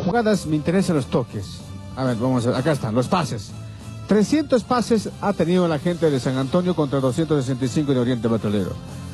jugadas me interesan los toques. A ver, vamos a ver, acá están, los pases. 300 pases ha tenido la gente de San Antonio contra 265 de Oriente Petrolero.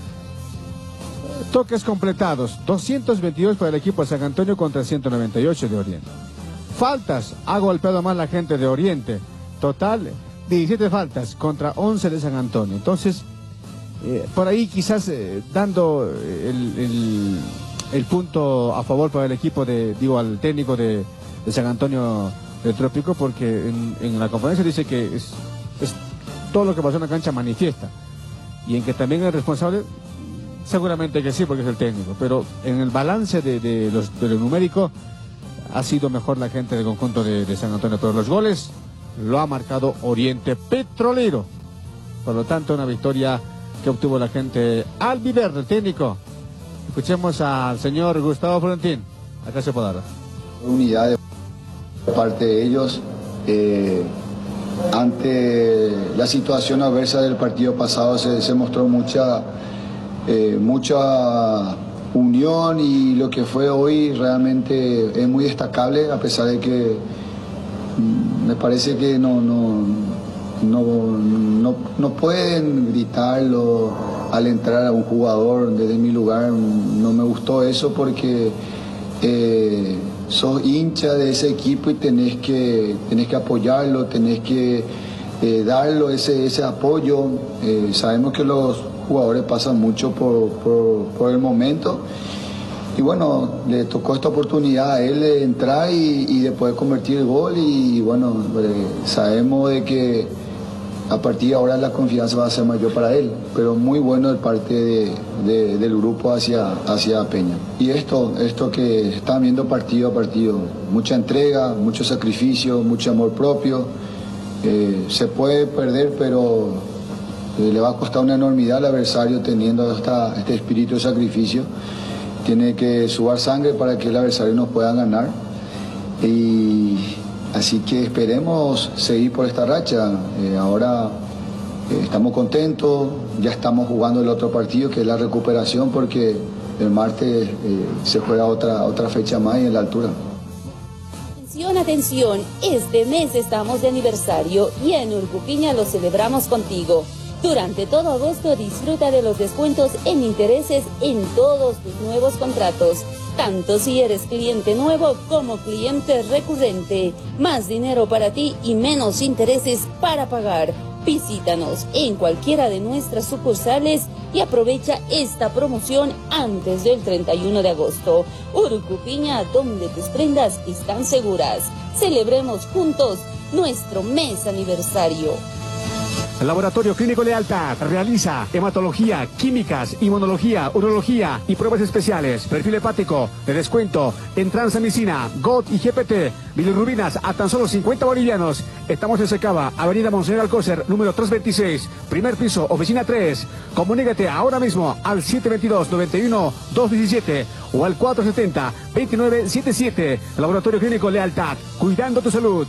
Toques completados, 222 para el equipo de San Antonio contra 198 de Oriente. Faltas, ha golpeado más la gente de Oriente. Total, 17 faltas contra 11 de San Antonio. Entonces, por ahí quizás dando el punto a favor para el equipo al técnico de San Antonio del Trópico, porque en la conferencia dice que es todo lo que pasó en la cancha manifiesta, y en que también es responsable, seguramente que sí, porque es el técnico, pero en el balance de lo numérico ha sido mejor la gente del conjunto de San Antonio, pero los goles lo ha marcado Oriente Petrolero. Por lo tanto, una victoria que obtuvo la gente albiverde, el técnico. Escuchemos al señor Gustavo Florentín. Acá se puede dar. Unidad de parte de ellos ante la situación adversa del partido pasado se mostró mucha unión, y lo que fue hoy realmente es muy destacable, a pesar de que me parece que no pueden gritarlo al entrar a un jugador. Desde mi lugar no me gustó eso, porque sos hincha de ese equipo y tenés que apoyarlo, tenés que darlo ese apoyo. Sabemos que los jugadores pasan mucho por el momento, y bueno, le tocó esta oportunidad a él de entrar y de poder convertir el gol, y bueno, sabemos de que a partir de ahora la confianza va a ser mayor para él, pero muy bueno de parte del grupo hacia Peña. Y esto que están viendo partido a partido, mucha entrega, mucho sacrificio, mucho amor propio. Se puede perder, pero le va a costar una enormidad al adversario teniendo este espíritu de sacrificio. Tiene que sudar sangre para que el adversario nos pueda ganar. Así que esperemos seguir por esta racha. Ahora estamos contentos, ya estamos jugando el otro partido, que es la recuperación, porque el martes se juega otra fecha más y en la altura. Atención, este mes estamos de aniversario y en Urcupiña lo celebramos contigo. Durante todo agosto disfruta de los descuentos en intereses en todos tus nuevos contratos, tanto si eres cliente nuevo como cliente recurrente. Más dinero para ti y menos intereses para pagar. Visítanos en cualquiera de nuestras sucursales y aprovecha esta promoción antes del 31 de agosto. Urcupiña, donde tus prendas están seguras. Celebremos juntos nuestro mes aniversario. El Laboratorio Clínico Lealtad realiza hematología, químicas, inmunología, urología y pruebas especiales. Perfil hepático de descuento en transamicina, GOT y GPT. Bilirrubinas a tan solo 50 bolivianos. Estamos en Secaba, Avenida Monseñor Alcócer, número 326, primer piso, oficina 3. Comunícate ahora mismo al 722-91-217 o al 470-2977. Laboratorio Clínico Lealtad, cuidando tu salud.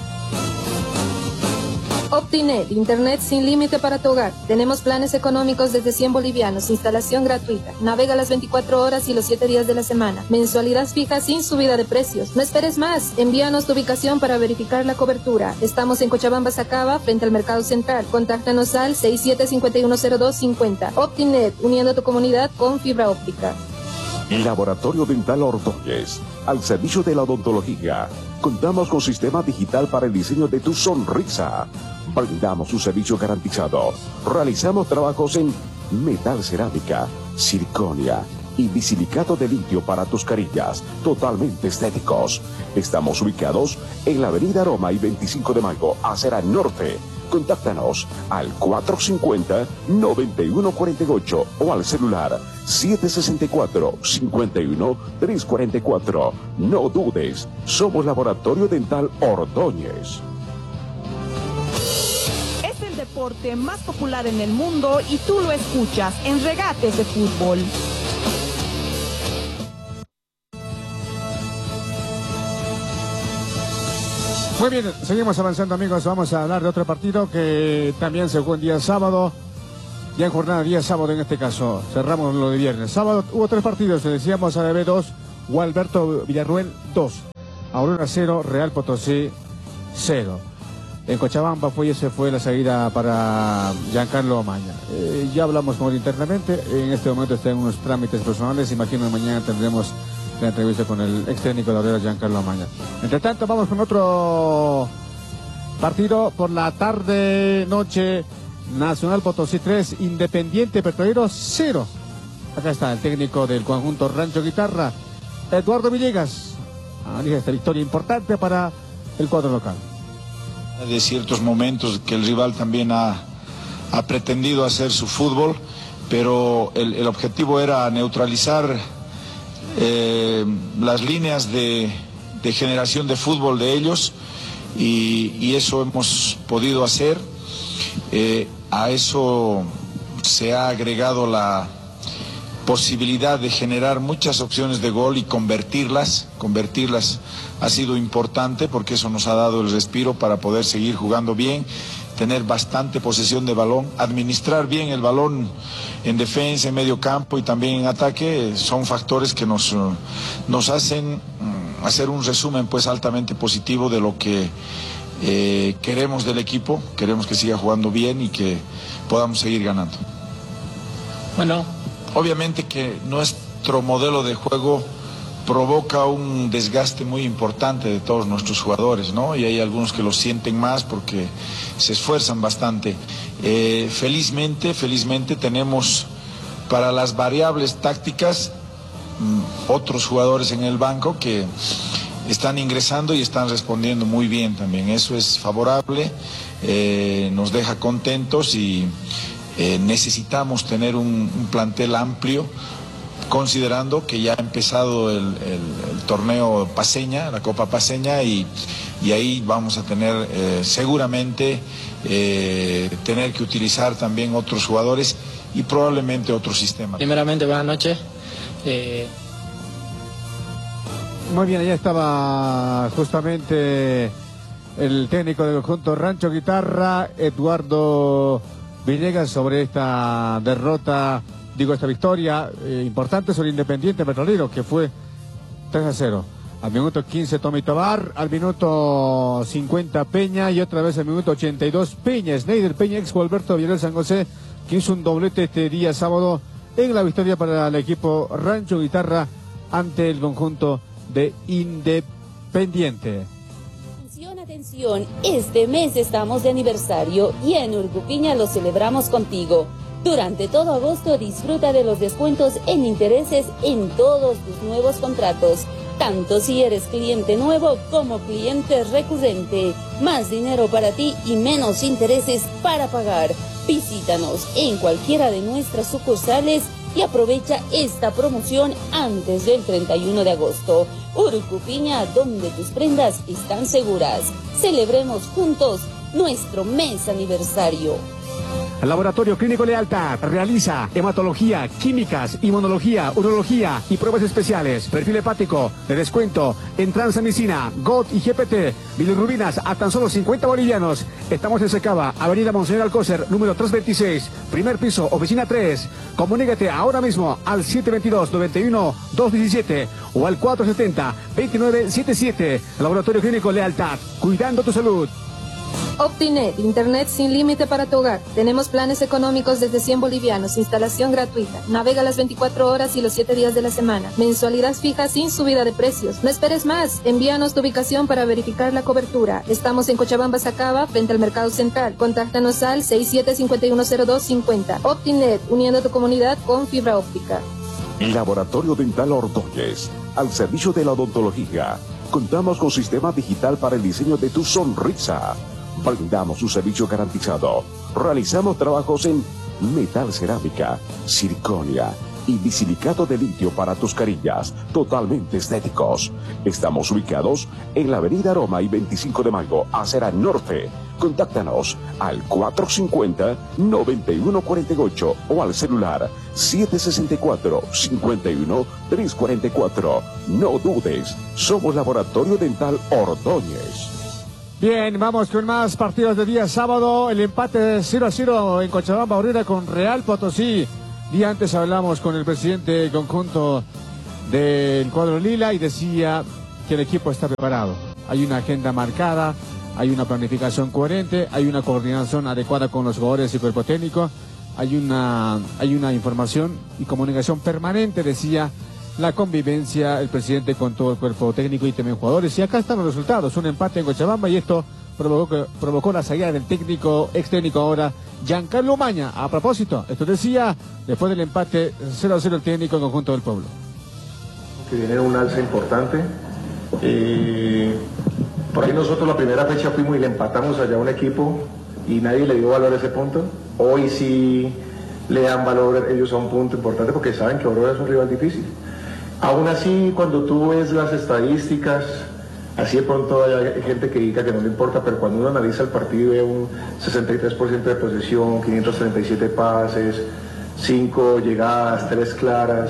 Optinet, internet sin límite para tu hogar. Tenemos planes económicos desde 100 bolivianos, instalación gratuita. Navega las 24 horas y los 7 días de la semana. Mensualidad fija sin subida de precios. No esperes más. Envíanos tu ubicación para verificar la cobertura. Estamos en Cochabamba, Sacaba, frente al Mercado Central. Contáctanos al 67510250. Optinet, uniendo tu comunidad con fibra óptica. Laboratorio Dental Ordóñez, al servicio de la odontología. Contamos con sistema digital para el diseño de tu sonrisa. Brindamos un servicio garantizado. Realizamos trabajos en metal cerámica, circonia y bisilicato de litio para tus carillas, totalmente estéticos. Estamos ubicados en la avenida Roma y 25 de Mayo, acera norte. Contáctanos al 450-9148 o al celular 764-51-344. No dudes, somos Laboratorio Dental Ordóñez. Es el deporte más popular en el mundo y tú lo escuchas en Regates de Fútbol. Muy bien, seguimos avanzando, amigos. Vamos a hablar de otro partido que también se jugó el día sábado. Ya en jornada día sábado en este caso. Cerramos lo de viernes. Sábado hubo 3 partidos. Le decíamos ADB 2, Gualberto Villarruel 2. Aurora 0, Real Potosí 0. En Cochabamba esa fue la salida para Giancarlo Omaña. Ya hablamos con él internamente, en este momento está en unos trámites personales, imagino que mañana tendremos la entrevista con el ex técnico de Aurora, Giancarlo Omaña. Entre tanto, vamos con otro partido por la tarde-noche. Nacional Potosí 3, Independiente Petrolero 0. Acá está el técnico del conjunto Rancho Guitarra, Eduardo Villegas. Analiza esta victoria importante para el cuadro local. De ciertos momentos que el rival también ha pretendido hacer su fútbol, pero el objetivo era neutralizar las líneas de generación de fútbol de ellos y eso hemos podido hacer. A eso se ha agregado la posibilidad de generar muchas opciones de gol y convertirlas ha sido importante porque eso nos ha dado el respiro para poder seguir jugando bien, tener bastante posesión de balón, administrar bien el balón en defensa, en medio campo y también en ataque. Son factores que nos hacen hacer un resumen pues altamente positivo de lo que queremos del equipo. Queremos que siga jugando bien y que podamos seguir ganando. Bueno, obviamente que nuestro modelo de juego provoca un desgaste muy importante de todos nuestros jugadores, ¿no? Y hay algunos que lo sienten más porque se esfuerzan bastante. Felizmente tenemos para las variables tácticas otros jugadores en el banco que están ingresando y están respondiendo muy bien también. Eso es favorable, nos deja contentos y necesitamos tener un plantel amplio, considerando que ya ha empezado el torneo Paceña, la Copa Paceña, y ahí vamos a tener seguramente tener que utilizar también otros jugadores y probablemente otro sistema. Primeramente, buenas noches. Muy bien, allá estaba justamente el técnico del conjunto Rancho Guitarra, Eduardo Villegas, sobre esta derrota, esta victoria importante sobre Independiente Petrolero, que fue 3-0. Al minuto 15 Tommy Tobar, al minuto 50 Peña y otra vez al minuto 82 Peña, Sneider Peña, ex Alberto Villarreal San José, que hizo un doblete este día sábado en la victoria para el equipo Rancho Guitarra ante el conjunto de Independiente. Atención, este mes estamos de aniversario y en Urcupiña lo celebramos contigo. Durante todo agosto disfruta de los descuentos en intereses en todos tus nuevos contratos, tanto si eres cliente nuevo como cliente recurrente. Más dinero para ti y menos intereses para pagar. Visítanos en cualquiera de nuestras sucursales y aprovecha esta promoción antes del 31 de agosto. Urcupiña, donde tus prendas están seguras. Celebremos juntos nuestro mes aniversario. El Laboratorio Clínico Lealtad realiza hematología, químicas, inmunología, urología y pruebas especiales. Perfil hepático de descuento en transamicina, GOT y GPT. Bilirrubinas a tan solo 50 bolivianos. Estamos en Secaba, Avenida Monseñor Alcócer, número 326, primer piso, oficina 3. Comunícate ahora mismo al 722-91-217 o al 470-2977. Laboratorio Clínico Lealtad, cuidando tu salud. Optinet, internet sin límite para tu hogar. Tenemos planes económicos desde 100 bolivianos, instalación gratuita. Navega las 24 horas y los 7 días de la semana. Mensualidad fija sin subida de precios. No esperes más. Envíanos tu ubicación para verificar la cobertura. Estamos en Cochabamba, Sacaba, frente al Mercado Central. Contáctanos al 67-5102-50. Optinet, uniendo tu comunidad con fibra óptica. Laboratorio Dental Ordóñez, al servicio de la odontología. Contamos con sistema digital para el diseño de tu sonrisa. Brindamos un servicio garantizado. Realizamos trabajos en metal cerámica, circonia y bisilicato de litio para tus carillas, totalmente estéticos. Estamos ubicados en la avenida Roma y 25 de Mayo, acera norte. Contáctanos al 450-9148 o al celular 764-51-344. No dudes, somos Laboratorio Dental Ordóñez. Bien, vamos con más partidos de día sábado. El empate 0-0 en Cochabamba, Aurora con Real Potosí. Día antes hablamos con el presidente del conjunto del cuadro Lila y decía que el equipo está preparado. Hay una agenda marcada, hay una planificación coherente, hay una coordinación adecuada con los jugadores y cuerpo técnico, hay una información y comunicación permanente, decía la convivencia, el presidente con todo el cuerpo técnico y también jugadores. Y acá están los resultados, un empate en Cochabamba y esto provocó la salida del técnico, ex técnico ahora, Giancarlo Maña. A propósito, esto decía, después del empate 0-0 el técnico en conjunto del pueblo. Que viene un alza importante. Por ahí nosotros la primera fecha fuimos y le empatamos allá a un equipo y nadie le dio valor a ese punto. Hoy sí le dan valor ellos a un punto importante porque saben que Aurora es un rival difícil. Aún así, cuando tú ves las estadísticas, así de pronto hay gente que diga que no le importa, pero cuando uno analiza el partido ve un 63% de posesión, 537 pases, 5 llegadas, 3 claras.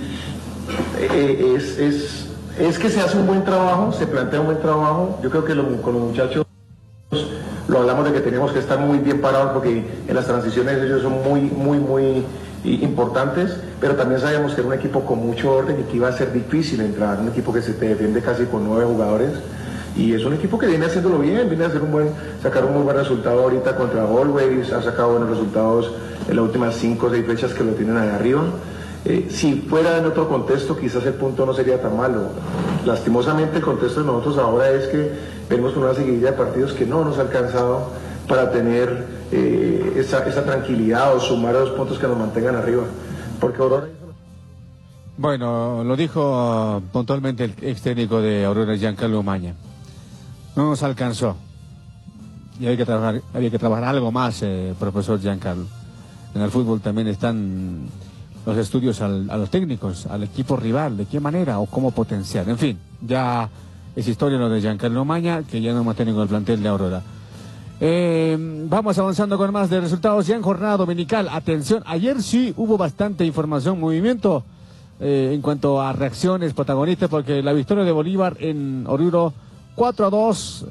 Es que se hace un buen trabajo, se plantea un buen trabajo. Yo creo que con los muchachos lo hablamos de que tenemos que estar muy bien parados porque en las transiciones ellos son muy importantes, pero también sabíamos que era un equipo con mucho orden y que iba a ser difícil entrar, un equipo que se te defiende casi con 9 jugadores y es un equipo que viene haciéndolo bien, viene a hacer sacar un muy buen resultado ahorita contra Always, ha sacado buenos resultados en las últimas 5 o 6 fechas que lo tienen ahí arriba. Si fuera en otro contexto quizás el punto no sería tan malo. Lastimosamente el contexto de nosotros ahora es que venimos con una seguidilla de partidos que no nos ha alcanzado para tener esa tranquilidad o sumar a los puntos que nos mantengan arriba. Porque Aurora... Bueno, lo dijo puntualmente el ex técnico de Aurora, Giancarlo Maña. No nos alcanzó. Y había que trabajar algo más, profesor Giancarlo. En el fútbol también están los estudios a los técnicos, al equipo rival, de qué manera o cómo potenciar. En fin, ya es historia lo de Giancarlo Maña, que ya no es más técnico del plantel de Aurora. Vamos avanzando con más de resultados ya en jornada dominical. Atención, ayer sí hubo bastante información, movimiento en cuanto a reacciones protagonistas, porque la victoria de Bolívar en Oruro 4-2,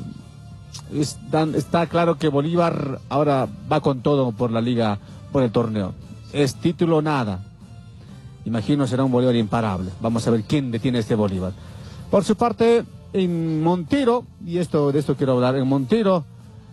está claro que Bolívar ahora va con todo por la liga, por el torneo. Es título nada. Imagino será un Bolívar imparable. Vamos a ver quién detiene este Bolívar. Por su parte, en Montero, y de esto quiero hablar, en Montero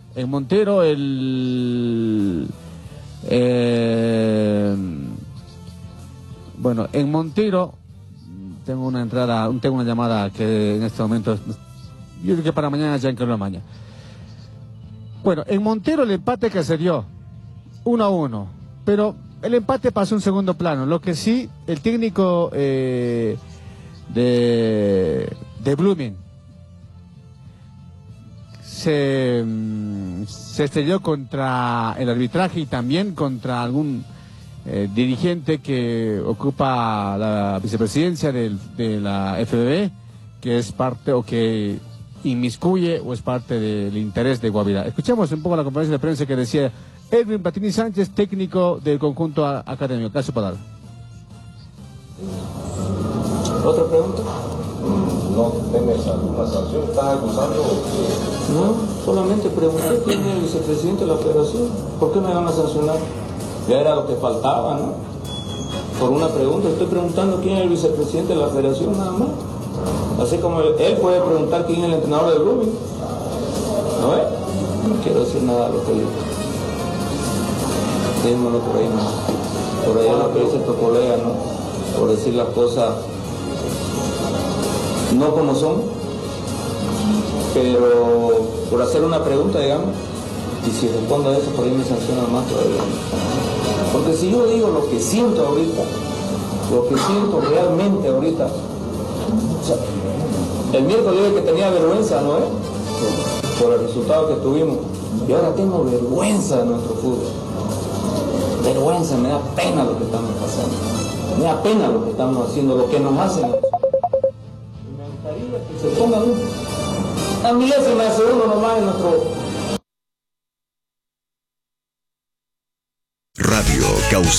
en Montero tengo una llamada que en este momento, yo creo que para mañana ya en Giancarlo Maña. Bueno, en Montero el empate que se dio 1-1, pero el empate pasó a un segundo plano. Lo que sí, el técnico de Blooming se estrelló contra el arbitraje y también contra algún dirigente que ocupa la vicepresidencia de la FBB, que es parte o que inmiscuye o es parte del interés de Guavirá. Escuchemos un poco la conferencia de prensa que decía Edwin Platini Sánchez, técnico del conjunto académico. Caso Padal. ¿Otra pregunta? ¿No tienes alguna sanción? ¿Estás acusando? No, solamente pregunté quién es el vicepresidente de la federación. ¿Por qué me van a sancionar? Ya era lo que faltaba, ¿no? Por una pregunta, estoy preguntando quién es el vicepresidente de la federación, nada más. Así como él puede preguntar quién es el entrenador de Blooming. ¿No es? No quiero decir nada de lo que digo. Dímelo por ahí, ¿no? Por ahí es lo que dice tu colega, ¿no? Por decir las cosas no como son, pero por hacer una pregunta, digamos, y si respondo a eso, por ahí me sancionan más todavía. Porque si yo digo lo que siento ahorita, lo que siento realmente ahorita, o sea, el miércoles dije que tenía vergüenza, ¿no es? Por el resultado que tuvimos, y ahora tengo vergüenza de nuestro fútbol. Vergüenza, me da pena lo que estamos pasando, me da pena lo que estamos haciendo, lo que nos hacen. Se pongan a milésima de segundo nomás en nuestro